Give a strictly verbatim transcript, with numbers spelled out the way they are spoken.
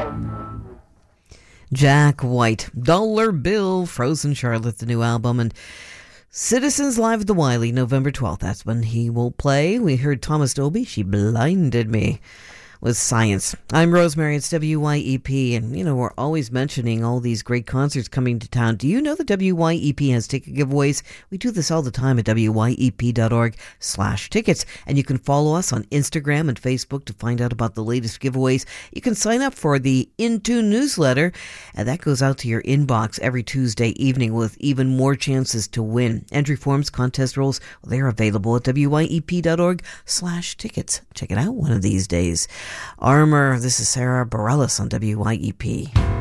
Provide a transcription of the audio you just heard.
Jack White, Dollar Bill, Frozen Charlotte, the new album, and Citizens Live at the Wiley, November twelfth. That's when he will play. We heard Thomas Dolby, She Blinded Me, with Science. I'm Rosemary, it's W Y E P, and you know, we're always mentioning all these great concerts coming to town. Do you know that W Y E P has ticket giveaways? We do this all the time at W Y E P dot org slash tickets, and you can follow us on Instagram and Facebook to find out about the latest giveaways. You can sign up for the Intune newsletter, and that goes out to your inbox every Tuesday evening with even more chances to win. Entry forms, contest rules, well, they're available at W Y E P dot org slash tickets. Check it out one of these days. Armour, this is Sarah Bareilles on W Y E P.